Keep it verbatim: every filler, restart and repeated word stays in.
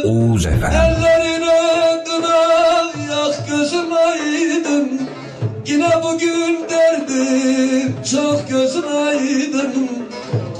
Oğuz Efendi. Ellerin adına yak gözüm aydın. Yine bugün derdim çok gözüm aydın.